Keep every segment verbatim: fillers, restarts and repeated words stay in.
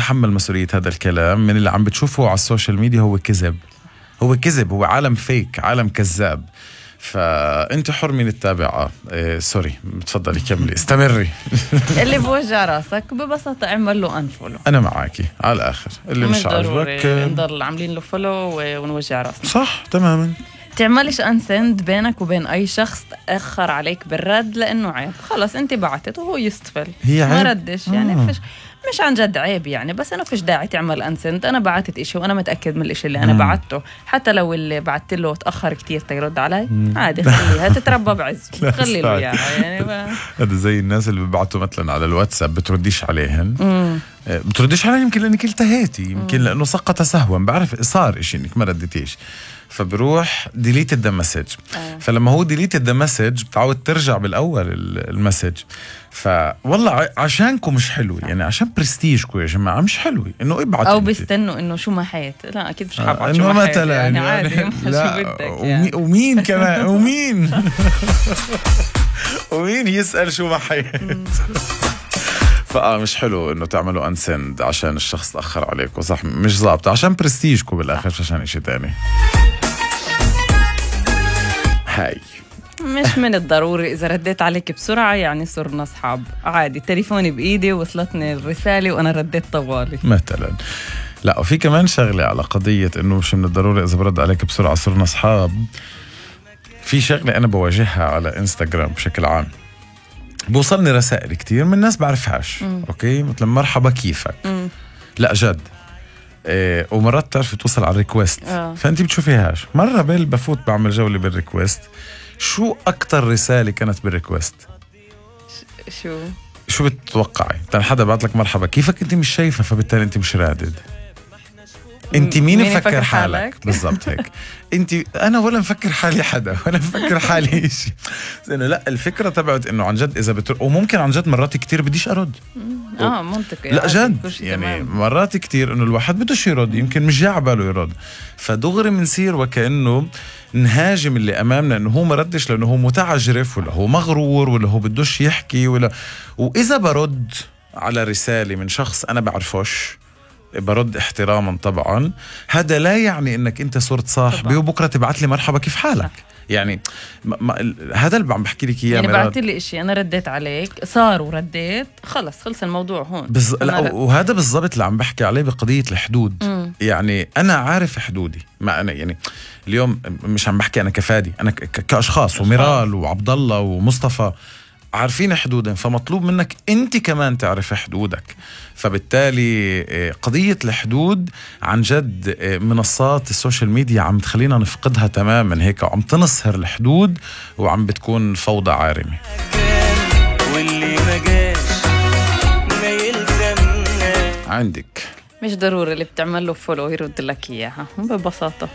يتحمل مسؤولية هذا الكلام من اللي عم بتشوفه على السوشيال ميديا. هو كذب، هو كذب، هو عالم فيك، عالم كذاب. فأنت حر من التابعة. إيه سوري، تفضلي كملي استمري. اللي بوجع راسك ببساطة اعمل له انفولو. أنا معاكي على الآخر. اللي مش, مش عاجبك نضل عاملين له فولو ونوجع راسنا. صح تماما. تعملش انسند بينك وبين أي شخص تأخر عليك بالرد لأنه عيب. خلص أنت بعتت وهو يستفل ما ردش يعني آه. فش مش عن جد عيب يعني، بس أنا فيش داعي تعمل أنسند. أنا بعتت إشي وأنا متأكد من الإشي اللي أنا مم. بعته، حتى لو اللي بعت له تأخر كتير تيرد علي مم. عادي خليها تتربى بعز، خلي له إياها يعني. هذا زي الناس اللي ببعتوا مثلا على الواتساب بترديش عليهن مم. بترديش عليهم يمكن لأنك التهيتي، يمكن لأنه سقط سهوا، بعرف صار إشي إنك ما ردتيش، فبروح deleted the message. آه. فلما هو deleted the message بتعود ترجع بالأول المسج. فوالله عشانكم مش حلو يعني، عشان برستيجكم يا جماعة مش حلو إنه ابعت أو بيستنوا إنه شو ما حيت. لا أكيد مش حابعت آه شو ما حيت يعني, يعني عادي يعني لا شو بدك يعني. ومين كمان ومين ومين يسأل شو ما حيت. فآه مش حلو إنه تعملوا أنسند عشان الشخص تأخر عليكم. صح مش ضابط، عشان برستيجكم بالآخر مش عشان إشي تاني. هاي مش من الضروري إذا رديت عليك بسرعة يعني صرنا أصحاب. عادي تليفوني بإيدي وصلتني الرسالة وأنا رديت طوالي مثلا. لا وفي كمان شغلة على قضية إنه مش من الضروري إذا برد عليك بسرعة صرنا أصحاب. في شغلة أنا بواجهها على إنستغرام بشكل عام، بوصلني رسائل كتير من ناس بعرفهاش م. أوكي مثلا مرحبا كيفك م. لا جد إيه، ومرات تعرف توصل على الريكوست آه. فأنت بتشوفيهاش. مرة بال بفوت بعمل جولة بالريكوست، شو أكتر رسالة كانت بالريكوست؟ شو شو بتتوقعي؟ تاني حدا بعت لك مرحبا كيفك أنت مش شايفة، فبالتالي أنت مش رادد. انت مين مفكر حالك, حالك؟ بالضبط هيك. انت انا ولا مفكر حالي حدا ولا مفكر حالي شيء. انه لا الفكره تبعت انه عن جد اذا بتر... وممكن عن جد مرات كتير بديش ارد. اه منطقي. لا جد يعني مرات كتير انه الواحد بدوش يرد، يمكن مش جاي على باله يرد، فدغري منصير وكانه نهاجم اللي امامنا انه هو ما ردش لانه هو متعجرف ولا هو مغرور ولا هو بدوش يحكي ولا. واذا برد على رساله من شخص انا بعرفوش برد احتراما طبعا، هذا لا يعني انك انت صرت صاحبي وبكره تبعت لي مرحبا كيف حالك. يعني ما ما هذا اللي عم بحكي لك اياه يعني بعت لي شيء انا رديت عليك صار ورديت خلص خلص الموضوع هون بز... لا وهذا بالضبط اللي عم بحكي عليه بقضيه الحدود. م. يعني انا عارف حدودي، ما انا يعني اليوم مش عم بحكي انا كفادي، انا ك... كاشخاص وميرال وعبد الله ومصطفى عارفين حدودهم، فمطلوب منك انت كمان تعرف حدودك. فبالتالي قضية الحدود عن جد منصات السوشيال ميديا عم تخلينا نفقدها تماما هيك، وعم تنصهر الحدود وعم بتكون فوضى عارمة. واللي ما جاش ما يلزمنا. عندك مش ضروري اللي بتعمل له فولو يرد لك اياها ببساطة.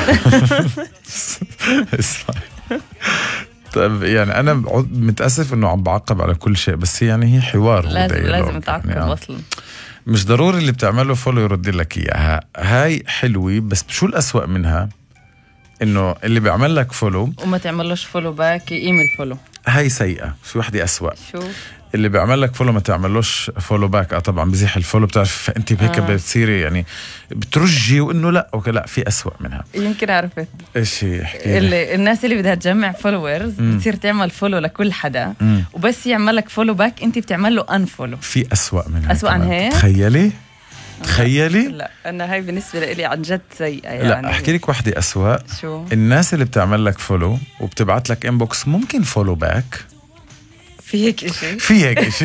طيب يعني أنا متأسف إنه عم بعقب على كل شيء، بس يعني هي حوار لازم لازم تعقب يعني أصلا. مش ضروري اللي بتعمله فولو يرد لك إياها. هاي حلوة، بس شو الأسوأ منها؟ إنه اللي بيعمل لك فولو وما تعملوش فولو باك يقيم الفولو. هاي سيئة. في واحدة أسوأ. شو؟ اللي بيعمل لك فولو ما تعملوش فولو باك. اه طبعا بزيح الفولو، بتعرف انت بهيك آه. بتصيري يعني بترجي وانه لا اوكي لا في أسوأ منها. يمكن عرفت ايش هي؟ احكي اللي الناس اللي بدها تجمع فولورز بتصير تعمل فولو لكل حدا مم. وبس يعمل لك فولو باك انت بتعمل له ان فولو. في أسوأ منها. أسوأ عن هيك؟ تخيلي تخيلي لا انا هاي بالنسبه لي عن جد سيئه يعني. لا احكي لك واحدة أسوأ. شو؟ الناس اللي بتعمل لك فولو وبتبعت لك انبوكس ممكن فولو باك. في هيك إشي في هيك إشي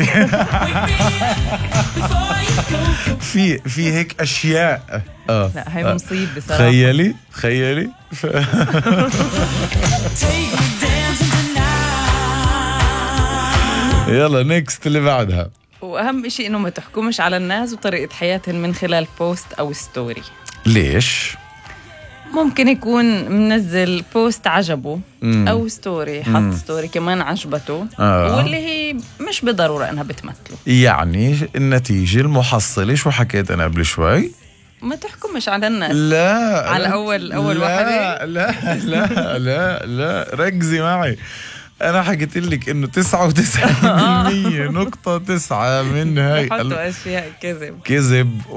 في في هيك أشياء. آه. لا هاي مصيبة بصراحة. تخيلي تخيلي ف... يلا نيكست اللي بعدها. وأهم إشي إنه ما تحكمش على الناس وطريقة حياتهم من خلال بوست أو ستوري. ليش؟ ممكن يكون منزل بوست عجبه مم. أو ستوري حط مم. ستوري كمان عجبته آه. واللي هي مش بالضرورة أنها بتمثله. يعني النتيجة المحصلة شو حكيت أنا قبل شوي؟ ما تحكمش على الناس. لا على أول أول لا واحدة. لا لا لا لا ركزي معي. أنا حكيت لك إنه تسعة وتسعين بالمية نقطة تسعة من هاي حطوا أشياء كذب كذب